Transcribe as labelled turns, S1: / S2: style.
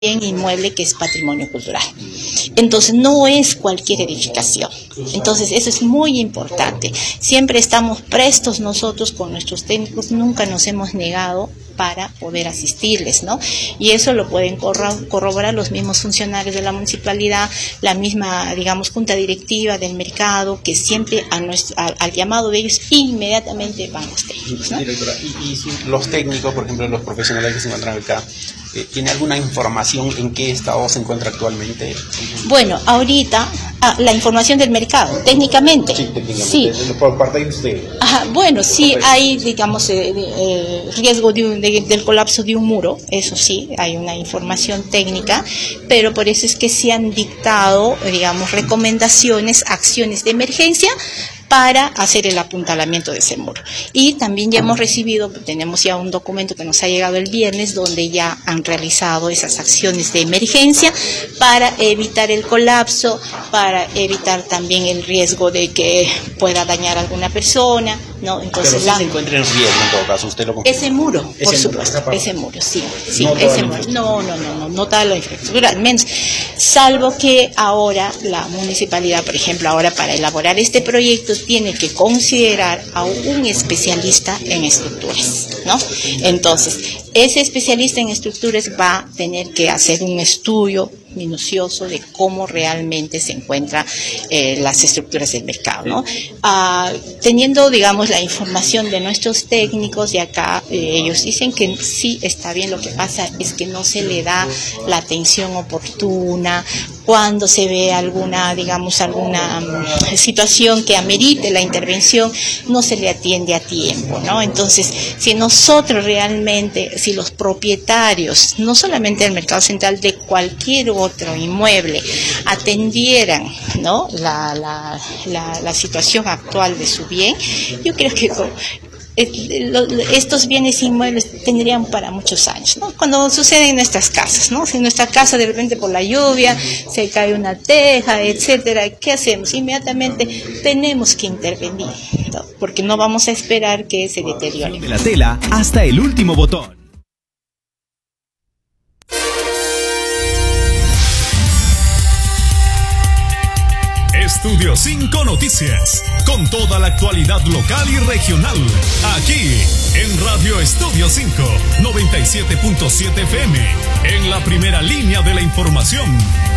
S1: bien inmueble que es patrimonio cultural. Entonces no es cualquier edificación. Entonces eso es muy importante. Siempre estamos prestos nosotros con nuestros técnicos, nunca nos hemos negado para poder asistirles, ¿no? Y eso lo pueden corroborar los mismos funcionarios de la municipalidad, la misma, digamos, junta directiva del mercado, que siempre al llamado de ellos inmediatamente van los técnicos, ¿no?
S2: Directora, y si los técnicos, por ejemplo, los profesionales que se encuentran acá, ¿tiene alguna información en qué estado se encuentra actualmente?
S1: Bueno, ahorita la información del mercado, técnicamente.
S2: Sí, técnicamente.
S1: Sí.
S2: Por parte de usted.
S1: Ajá, bueno, sí hay, digamos, riesgo del colapso de un muro, eso sí, hay una información técnica, pero por eso es que se han dictado, digamos, recomendaciones, acciones de emergencia para hacer el apuntalamiento de ese muro. Y también ya hemos recibido, tenemos ya un documento que nos ha llegado el viernes, donde ya han realizado esas acciones de emergencia para evitar el colapso, para evitar también el riesgo de que pueda dañar a alguna persona, ¿no? Entonces,
S2: pero si se encuentra en riesgo en todo caso, usted lo confirma.
S1: Ese muro, por supuesto, ese muro, sí, no ese muro. No toda la infraestructura, al menos, salvo que ahora la municipalidad, por ejemplo, ahora para elaborar este proyecto tiene que considerar a un especialista en estructuras, ¿no? Entonces, ese especialista en estructuras va a tener que hacer un estudio minucioso de cómo realmente se encuentran las estructuras del mercado, ¿no? Teniendo, digamos, la información de nuestros técnicos de acá, ellos dicen que sí está bien, lo que pasa es que no se le da la atención oportuna cuando se ve alguna, digamos, alguna situación que amerite la intervención, no se le atiende a tiempo, ¿no? Entonces, si nosotros realmente, si los propietarios, no solamente del mercado central, de cualquier otro inmueble, atendieran, ¿no?, la situación actual de su bien, yo creo que estos bienes inmuebles tendrían para muchos años, ¿no? Cuando sucede en nuestras casas, ¿no? Si en nuestra casa de repente por la lluvia se cae una teja, etcétera, ¿qué hacemos? Inmediatamente tenemos que intervenir, ¿no? Porque no vamos a esperar que se deteriore.
S3: De la tela hasta el último botón. Estudio 5 Noticias, con toda la actualidad local y regional, aquí en Radio Estudio 5, 97.7 FM, en la primera línea de la información.